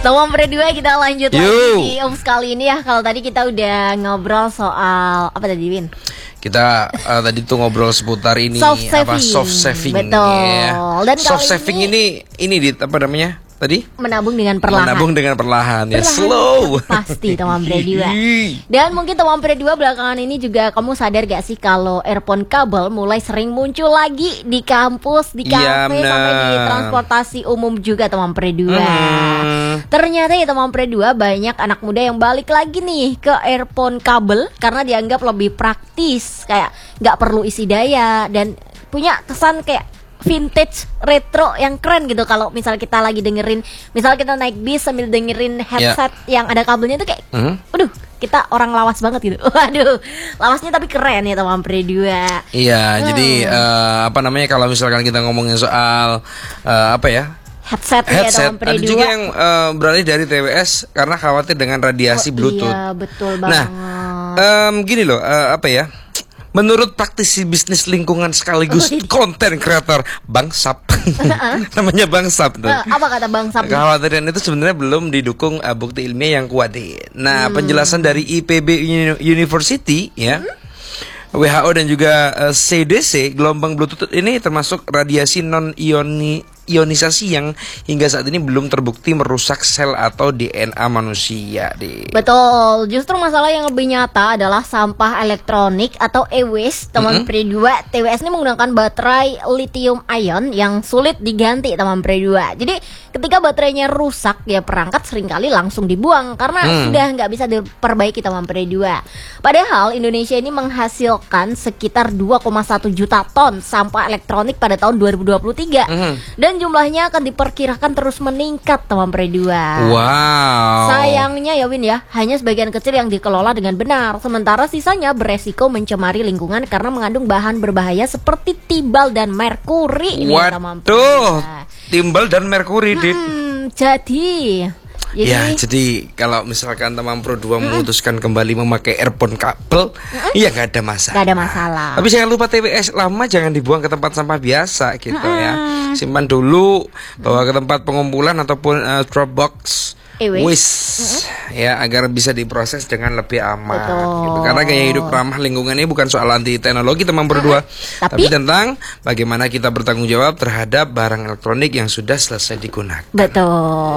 Teman berdua kita lanjut lagi di kali ini ya. Kalau tadi kita udah ngobrol soal apa tadi, Win? Kita tadi tuh ngobrol seputar ini soft saving. Betul. Ya. Dan soft saving ini di apa namanya? Tadi? Menabung dengan perlahan. Ya, slow. Pasti teman berdua. Dan mungkin teman berdua belakangan ini juga kamu sadar gak sih kalau earphone kabel mulai sering muncul lagi di kampus, di kafe, sampai di transportasi umum juga teman berdua. Ternyata ya teman berdua banyak anak muda yang balik lagi nih ke earphone kabel karena dianggap lebih praktis, kayak gak perlu isi daya dan punya kesan kayak vintage retro yang keren gitu. Kalau misal kita lagi dengerin, misal kita naik bis sambil dengerin headset yang ada kabelnya itu kayak waduh, kita orang lawas banget gitu. Waduh, lawasnya tapi keren ya teman berdua. Iya, jadi apa namanya, kalau misalkan kita ngomongin soal headset ya, ada juga yang beralih dari TWS karena khawatir dengan radiasi Bluetooth. Iya, betul banget. Nah, gini loh, menurut praktisi bisnis lingkungan sekaligus konten kreator Bang Sap, namanya Bang Sap. Apa kata Bang Sap? Kekhawatiran itu sebenarnya belum didukung bukti ilmiah yang kuat. Nah, penjelasan dari IPB University ya, WHO dan juga CDC, gelombang Bluetooth ini termasuk radiasi ionisasi yang hingga saat ini belum terbukti merusak sel atau DNA manusia deh. Betul, justru masalah yang lebih nyata adalah sampah elektronik atau e-waste teman berdua. TWS ini menggunakan baterai lithium ion yang sulit diganti teman berdua. Jadi ketika baterainya rusak ya perangkat seringkali langsung dibuang karena sudah nggak bisa diperbaiki teman berdua. Padahal Indonesia ini menghasilkan sekitar 2,1 juta ton sampah elektronik pada tahun 2023 dan jumlahnya akan diperkirakan terus meningkat teman berdua. Wow. Sayangnya ya Win ya, hanya sebagian kecil yang dikelola dengan benar, sementara sisanya beresiko mencemari lingkungan karena mengandung bahan berbahaya seperti timbal dan merkuri. Waduh, timbal dan merkuri. Jadi kalau misalkan teman Pro 2 memutuskan kembali memakai earphone kabel, ya nggak ada masalah. Nggak ada masalah. Tapi jangan lupa TWS lama jangan dibuang ke tempat sampah biasa gitu ya. Simpan dulu, bawa ke tempat pengumpulan ataupun Dropbox, ya, agar bisa diproses dengan lebih aman. Gitu. Karena gaya hidup ramah lingkungan ini bukan soal anti teknologi teman berdua, tapi tentang bagaimana kita bertanggung jawab terhadap barang elektronik yang sudah selesai digunakan. Betul.